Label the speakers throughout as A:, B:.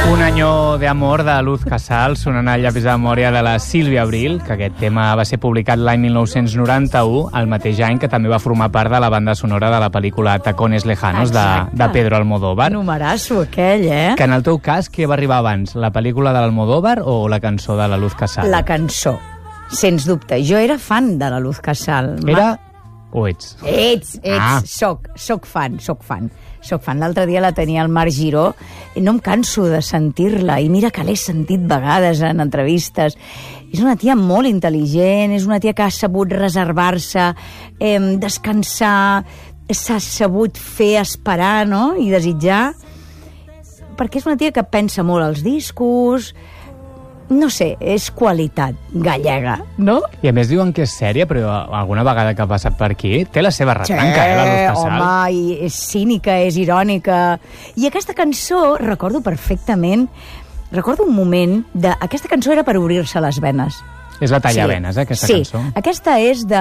A: Un año de amor de Luz Casal, sonant al llapis de memòria de la Sílvia Abril, que aquest tema va ser publicat l'any 1991, el mateix any que també va formar part de la banda sonora de la pel·lícula Tacones Lejanos de Pedro Almodóvar.
B: Numerasso aquell,
A: Que en el teu cas, què va arribar abans, la pel·lícula de l'Almodóvar o la cançó de la Luz Casal?
B: La cançó, sens dubte. Jo era fan de la Luz Casal.
A: Era o ets?
B: Ets. Soc fan. L'altre dia la tenia al Marc Giró i no em canso de sentir-la. I mira que l'he sentit vegades en entrevistes. És una tia molt intel·ligent, és una tia que ha sabut reservar-se, descansar, s'ha sabut fer esperar, no?, i desitjar. Perquè és una tia que pensa molt als discos. No sé, és qualitat gallega, no?
A: I a més diuen que és sèria, però alguna vegada que ha passat per aquí té la seva retranca, la Luz Casal.
B: Home, i és cínica, és irònica. I aquesta cançó, recordo perfectament, recordo un moment de... Aquesta cançó era per obrir-se les venes.
A: És la tallavenes, aquesta cançó?
B: Sí, aquesta és de...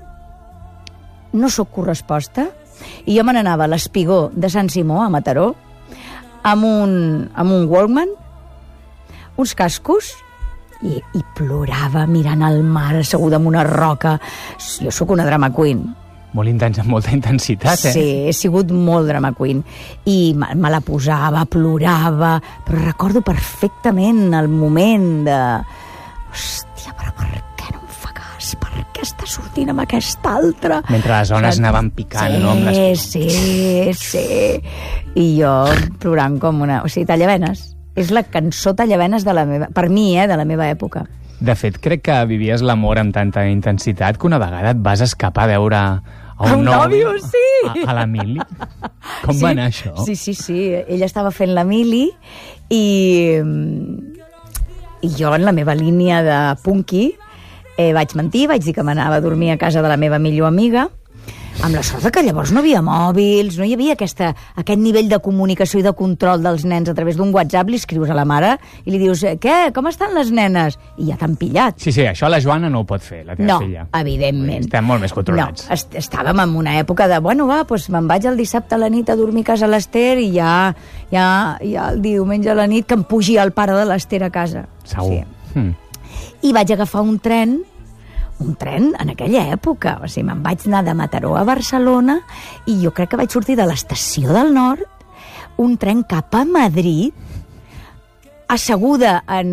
B: No soc corresposta, i jo me n'anava a l'Espigó de Sant Simó, a Mataró, amb un Walkman, uns cascos, i plorava mirant el mar, asseguda en una roca. Jo sóc una drama queen.
A: Molt intensa, amb molta intensitat,
B: Sí, he sigut molt drama queen. I me la posava, plorava, però recordo perfectament el moment de... Hòstia, però per què no em fa cas? Per què està sortint amb aquesta altra?
A: Mentre les ones anaven picant, no? Amb les...
B: Sí. I jo plorant com una... O sigui, tallavenes. És la cançó tallavenes de la meva... Per mi, de la meva època.
A: De fet, crec que vivies l'amor amb tanta intensitat que una vegada et vas escapar a veure a un nòvio,
B: sí!
A: A la Mili. Com va anar això?
B: Sí. Ella estava fent la Mili i jo, en la meva línia de punky, vaig mentir, vaig dir que m'anava a dormir a casa de la meva millor amiga, amb la sort que llavors no havia mòbils, no hi havia aquest nivell de comunicació i de control dels nens a través d'un WhatsApp. Li escrius a la mare i li dius, què, com estan les nenes? I ja t'han pillat.
A: Sí, això la Joana no ho pot fer, la teva filla.
B: No, evidentment.
A: Estem molt més controlats.
B: No, estàvem en una època de, doncs me'n vaig el dissabte a la nit a dormir a casa l'Ester i ja el diumenge a la nit que em pugi el pare de l'Ester a casa.
A: Segur.
B: Sí. I vaig agafar un tren en aquella època. O sigui, me'n vaig anar de Mataró a Barcelona i jo crec que vaig sortir de l'estació del Nord, un tren cap a Madrid, asseguda en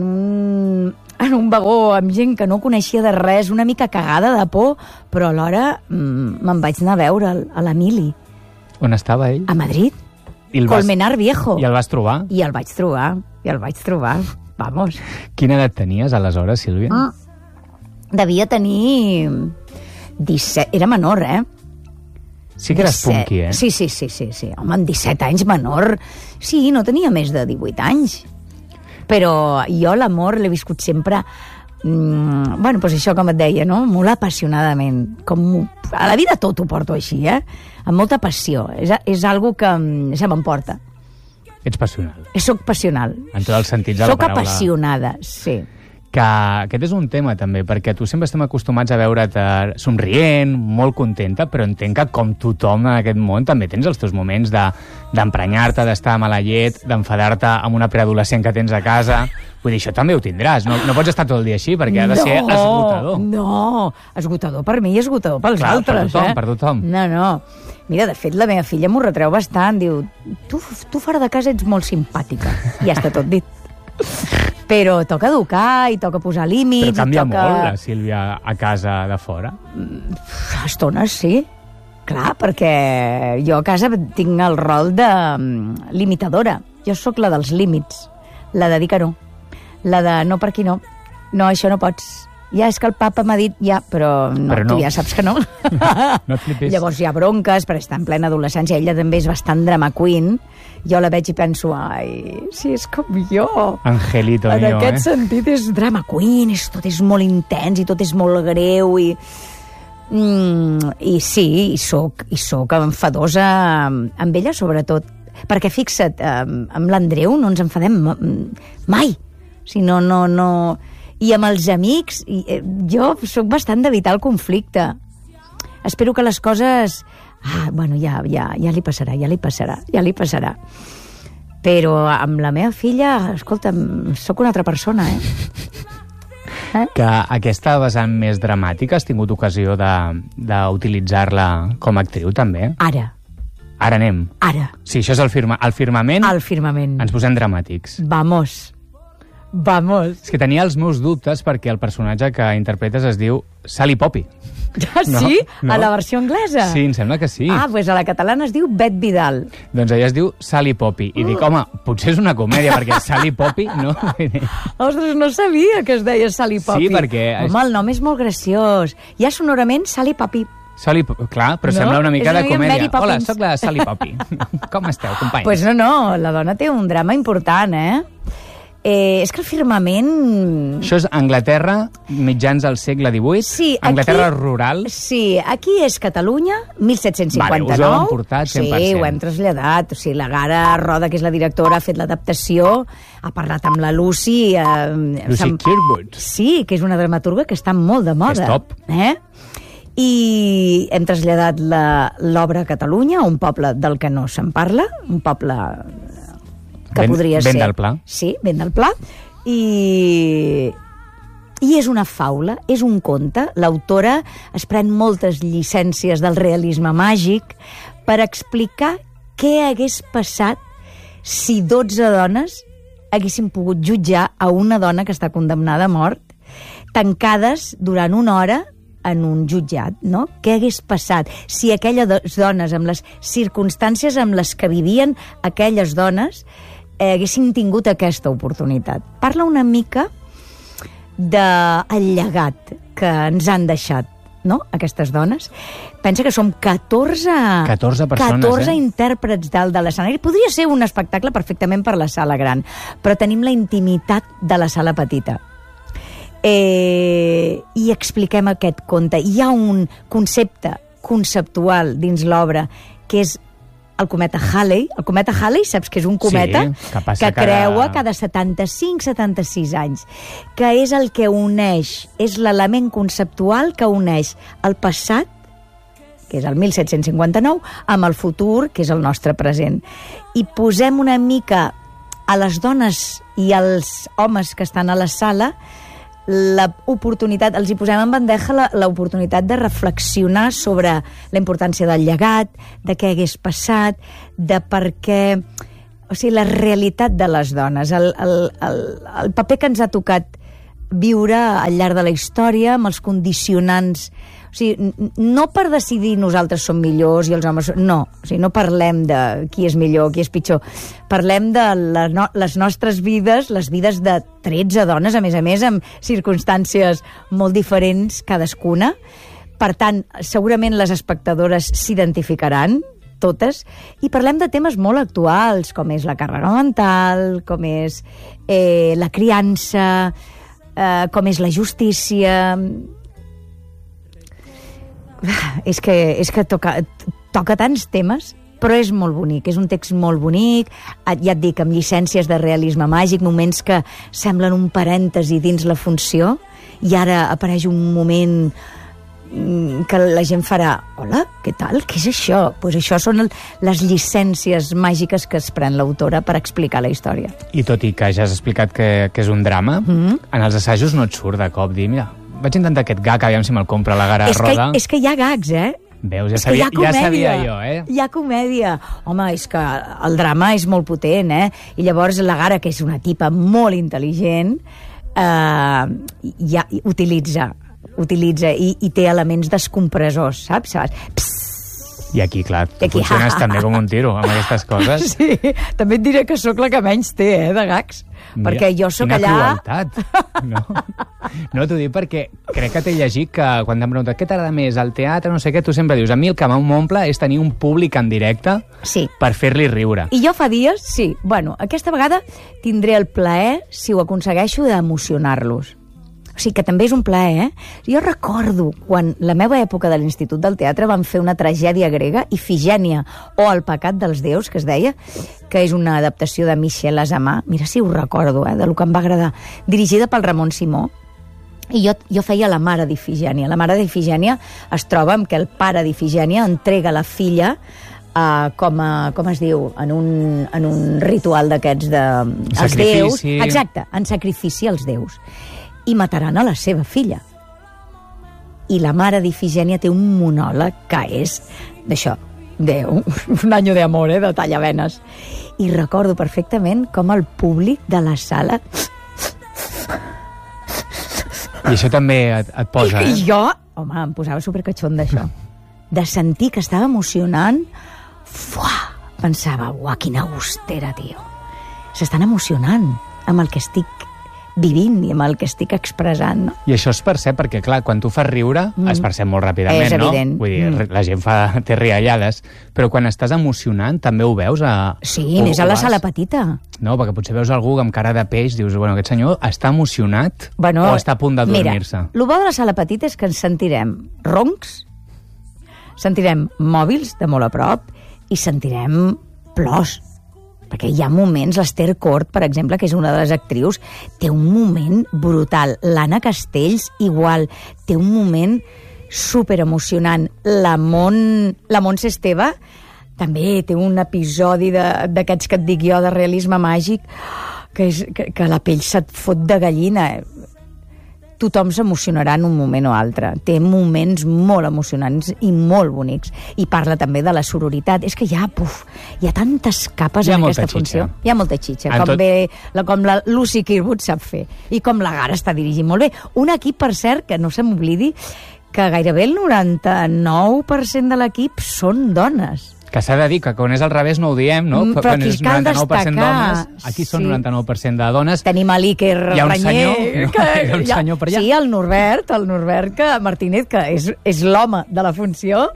B: un vagó amb gent que no coneixia de res, una mica cagada de por, però alhora me'n vaig anar a veure a l'Emili.
A: On estava ell?
B: A Madrid. Colmenar Viejo.
A: I el vas trobar?
B: I el vaig trobar. Vamos.
A: Quina edat tenies aleshores, Sílvia?
B: Devia tenir 17... Era menor,
A: Sí que eres punky,
B: Sí. Home, amb 17 anys menor. Sí, no tenia més de 18 anys. Però jo l'amor l'he viscut sempre... doncs això, com et deia, no? Molt apassionadament. A la vida tot ho porto així, amb molta passió. És algo que se m'emporta.
A: Ets passional.
B: Soc passional.
A: En tots els sentits de la paraula.
B: Soc apassionada, sí.
A: Que aquest és un tema també, perquè tu sempre estem acostumats a veure't somrient, molt contenta, però entenc que com tothom en aquest món també tens els teus moments d'emprenyar-te, d'estar a mala llet, d'enfadar-te amb una preadolescent que tens a casa. Vull dir, això també ho tindràs, no pots estar tot el dia així perquè ha de ser esgotador.
B: No, esgotador per mi i esgotador pels altres.
A: Per tothom.
B: No. Mira, de fet, la meva filla m'ho retreu bastant, diu, tu fora de casa ets molt simpàtica. I ja està tot dit. Però toca educar i toca posar límits.
A: Però canvia molt la Sílvia a casa de fora?
B: A estones, sí. Clar, perquè jo a casa tinc el rol de limitadora. Jo sóc la dels límits, la de dir que no, la de no per aquí no. No, això no pots. Ja, és que el papa m'ha dit ja, però no. Tu ja saps que no.
A: No et flipis.
B: Llavors hi ha bronques, perquè està en plena adolescència. Ella també és bastant drama queen. Jo la veig i penso, ai, si és com jo.
A: Angelito mío,
B: En aquest sentit és drama queen, tot és molt intens i tot és molt greu i sí, i soc enfadosa amb ella sobretot. Perquè fixa't, amb l'Andreu no ens enfadem mai. O sigui, no... I amb els amics, jo sóc bastant d'evitar el conflicte. Espero que les coses... ja li passarà. Però amb la meva filla, escolta'm, sóc una altra persona,
A: Que aquesta vessant més dramàtica has tingut ocasió d'utilitzar-la com a actriu, també?
B: Ara.
A: Ara anem.
B: Ara.
A: Sí, això és el firmament.
B: El firmament.
A: Ens posem dramàtics.
B: Vamos.
A: És que tenia els meus dubtes perquè el personatge que interpretes es diu Sally Poppy.
B: Ah, sí?
A: No?
B: A la versió anglesa?
A: Sí, em sembla que sí.
B: Doncs a la catalana es diu Bet Vidal.
A: Doncs ella es diu Sally Poppy. I dic, home, potser és una comèdia, perquè Sally Poppy, no?
B: Ostres, no sabia que es deia Sally Poppy.
A: Sí, perquè...
B: Home, el nom és molt graciós. Hi ha sonorament Sally Poppy.
A: Clar, però
B: no?
A: Sembla una mica de comèdia. Hola, sóc la Sally Poppy. Com esteu, companys?
B: Pues no, la dona té un drama important, és que el firmament...
A: Això és Anglaterra, mitjans del segle XVIII?
B: Sí,
A: Anglaterra rural?
B: Sí, aquí és Catalunya, 1759.
A: Vale, us ho hem portat 100%.
B: Sí, ho hem traslladat. O sigui, la Gara Roda, que és la directora, ha fet l'adaptació, ha parlat amb la Lucy...
A: Lucy Kirkwood.
B: Sí, que és una dramaturga que està molt de moda.
A: És top.
B: I hem traslladat l'obra a Catalunya, un poble del que no se'n parla, un poble... que podria ser...
A: Ben del Pla.
B: Sí, ben del Pla. I és una faula, és un conte. L'autora es pren moltes llicències del realisme màgic per explicar què hagués passat si 12 dones haguessin pogut jutjar a una dona que està condemnada a mort, tancades durant una hora en un jutjat, no? Què hagués passat si aquelles dones, amb les circumstàncies amb les que vivien aquelles dones, haguessin tingut aquesta oportunitat. Parla una mica del llegat que ens han deixat, no?, aquestes dones. Pensa que som 14
A: persones,
B: 14 intèrprets dalt de l'escenari. Podria ser un espectacle perfectament per la sala gran, però tenim la intimitat de la sala petita. I expliquem aquest conte. Hi ha un concepte conceptual dins l'obra que és el cometa Halley. El cometa Halley, saps que és un cometa que creua cada 75-76 anys, que és el que uneix, és l'element conceptual que uneix el passat, que és el 1759, amb el futur, que és el nostre present. I posem una mica a les dones i als homes que estan a la sala l'oportunitat, els hi posem en bandeja l'oportunitat de reflexionar sobre la importància del llegat, de què hagués passat, de per què... O sigui, la realitat de les dones, el paper que ens ha tocat viure al llarg de la història, amb els condicionants... O sigui, no per decidir nosaltres som millors i els homes... No, o sigui, no parlem de qui és millor, qui és pitjor. Parlem de les nostres vides, les vides de 13 dones, a més, amb circumstàncies molt diferents cadascuna. Per tant, segurament les espectadores s'identificaran, totes, i parlem de temes molt actuals, com és la càrrega mental, com és la criança, com és la justícia... És que toca tants temes, però és molt bonic, és un text molt bonic, ja et dic, amb llicències de realisme màgic, moments que semblen un parèntesi dins la funció, i ara apareix un moment que la gent farà, hola, què tal, què és això? Pues això són les llicències màgiques que es pren l'autora per explicar la història.
A: I tot i que ja has explicat que és un drama, en els assajos no et surt de cop dir, mira, vaig intentar aquest gag, aviam si me'l compra la Gara Roda.
B: És que hi ha gags,
A: Veus, ja sabia jo,
B: Hi ha comèdia. Home, és que el drama és molt potent, I llavors la Gara, que és una tipa molt intel·ligent, ja utilitza i té elements descompressors, saps?
A: I aquí, clar, tu funciones també com un tiro amb aquestes coses.
B: Sí, també et diré que sóc la que menys té, de gags. Mira, perquè jo sóc allà...
A: Quina crueltat. No, t'ho dic perquè crec que t'he llegit que quan t'han preguntat què t'agrada més, el teatre, no sé què, tu sempre dius, a mi el que m'omple és tenir un públic en directe per fer-li riure.
B: I jo fa dies, sí. Bueno, aquesta vegada tindré el plaer, si ho aconsegueixo, d'emocionar-los. O sigui, que també és un plaer, Jo recordo quan la meva època de l'Institut del Teatre van fer una tragèdia grega, Ifigènia, o El pecat dels déus, que es deia, que és una adaptació de Michel Azamà, mira si ho recordo, de lo que em va agradar, dirigida pel Ramon Simó, i jo feia la mare d'Ifigènia. La mare d'Ifigènia es troba amb que el pare d'Ifigènia entrega la filla com es diu, en un ritual d'aquests de... Els déus, exacte, en sacrifici als déus. I mataran a la seva filla. I la mare d'Ifigènia té un monòleg que és d'això, Déu, un any de amor, de tallavenes. I recordo perfectament com el públic de la sala...
A: I això també et posa,
B: I jo, home, em posava supercatxon d'això. De sentir que estava emocionant, pensava, uah, quina austera, tio. S'estan emocionant amb el que estic vivint i amb el que estic expressant, no?
A: I això es percep perquè, clar, quan tu fas riure, es percep molt ràpidament,
B: és evident.
A: No? Vull dir, la gent té riallades, però quan estàs emocionant també ho veus
B: Sí, més a la sala petita.
A: No, perquè potser veus algú amb cara de peix, dius, bueno, aquest senyor està emocionat o està a punt de dormir-se.
B: Mira, el bo de la sala petita és que ens sentirem roncs, sentirem mòbils de molt a prop i sentirem plors. Perquè hi ha moments, l'Esther Cort, per exemple, que és una de les actrius, té un moment brutal. L'Anna Castells, igual, té un moment superemocionant. La Montse Esteve també té un episodi d'aquests que et dic jo, de realisme màgic, que la pell se't fot de gallina. Tothom s'emocionarà en un moment o altre. Té moments molt emocionants i molt bonics. I parla també de la sororitat. És que hi ha tantes capes en aquesta funció. Hi ha molta xitxa. Com la Lucy Kirwood sap fer. I com la Gara està dirigint molt bé. Un equip, per cert, que no se m'oblidi, que gairebé el 99% de l'equip són dones.
A: Que s'ha de dir que quan és al revés no ho diem, no?
B: Però aquí cal destacar.
A: D'homes, aquí són 99% de dones.
B: Tenim a l'Iker Ranyer.
A: Hi ha un senyor per allà.
B: Sí, el Norbert Martínez, que és l'home de la funció.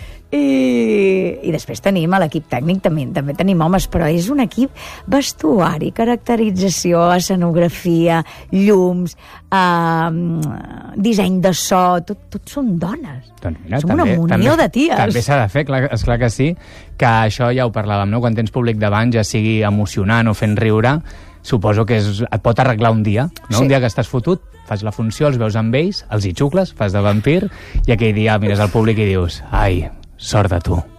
B: I després tenim a l'equip tècnic, també tenim homes, però és un equip vestuari, caracterització, escenografia, llums, disseny de so, tot són dones.
A: Doncs mira,
B: som una munió de ties.
A: També s'ha de fer, esclar que sí, que això ja ho parlàvem, no? Quan tens públic davant, ja sigui emocionant o fent riure, suposo que et pot arreglar un dia, no? Sí. Un dia que estàs fotut, fas la funció, els veus amb ells, els hi xucles, fas de vampir, i aquell dia mires al públic i dius, ai, sort de tu.